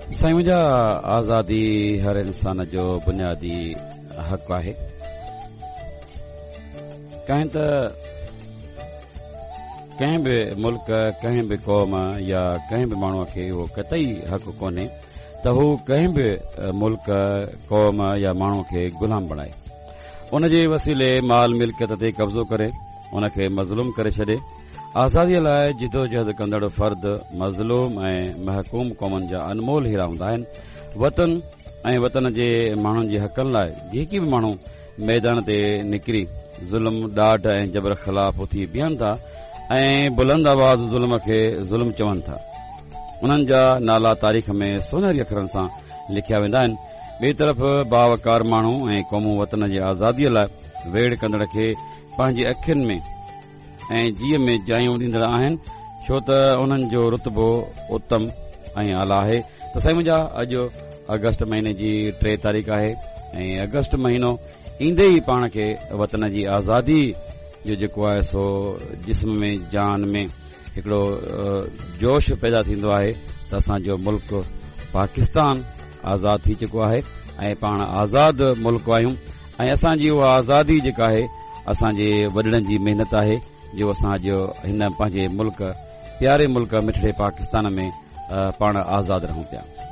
साईं, मुंहिंजा आज़ादी हर इंसान जो बुनियादी हक़ आहे। कंहिं बि मुल्क, कंहिं बि क़ौम या कंहिं बि माण्हूअ खे उहो कतई हक़ कोन्हे त हू कंहिं बि मुल्क, क़ौम या माण्हू खे गुलाम बणाए, उन जे वसीले माल मिल्कियत ते कब्ज़ो करे, उन खे मज़लूम करे छॾे। आज़ादीअ लाइ जिदोजहद कंदड़ फर्द मज़लूम ऐं महकूम क़ौमुनि जा अनमोल हीरा हूंदा आहिनि। वतन ऐं वतन जे माण्हुनि जे हक़नि लाइ जेकी बि माण्हू मैदान ते निकिरी ज़ुल्म, ॾाढ ऐं जबर ख़िलाफ़ उथी बीहनि था ऐं बुलंद आवाज़ ज़ुल्म खे ज़ुल्म चवनि था, उन्हनि जा नाला तारीख़ में सोनेरी अखरनि सां लिखिया वेंदा आहिनि। ॿिए तरफ़ बावकार माण्हू ऐं क़ौमूं वतन जी आज़ादीअ लाइ वेड़ कंदड़ खे पंहिंजी अखियुनि में ऐं जीअ में जायूं ॾींदड़ आहिनि, छो त उन्हनि जो रुतबो उत्तम ऐं आला आहे। त साईं, मुंहिंजा अॼु अगस्त महीने जी 3 तारीख़ आहे ऐं अगस्त महीनो ईंदे ई पाण खे वतन जी आज़ादी जो जेको आहे सो जिस्म में, जान में हिकिड़ो जोश पैदा थींदो आहे त असांजो मुल्क पाकिस्तान आज़ाद थी चुको आहे ऐं पाण आज़ाद मुल्क आहियूं ऐं असांजी उहा आज़ादी जेका आहे असांजे वॾड़नि जी महिनत आहे, जो असांजो हिन पंहिंजे मुल्क, प्यारे मुल्क मिठड़े पाकिस्तान में पाण आज़ाद रहूं पिया।